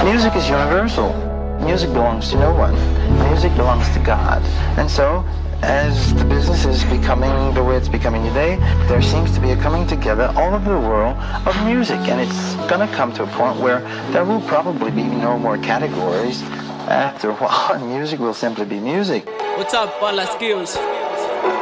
Music is universal. Music belongs to no one. Music belongs to God. And so, as the business is becoming the way it's becoming today, there seems to be a coming together all over the world of music. And it's going to come to a point where there will probably be no more categories. After a while, music will simply be music. What's up, Bala Skills?